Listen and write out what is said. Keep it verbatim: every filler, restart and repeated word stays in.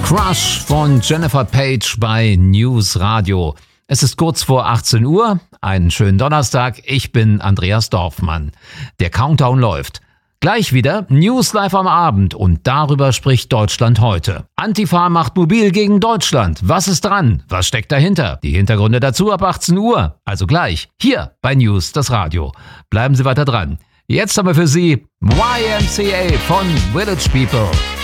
Crush von Jennifer Page bei News Radio. Es ist kurz vor achtzehn Uhr, einen schönen Donnerstag, ich bin Andreas Dorfmann. Der Countdown läuft. Gleich wieder News live am Abend und darüber spricht Deutschland heute. Antifa macht mobil gegen Deutschland. Was ist dran? Was steckt dahinter? Die Hintergründe dazu ab achtzehn Uhr. Also gleich, hier bei News, das Radio. Bleiben Sie weiter dran. Jetzt haben wir für Sie Y M C A von Village People.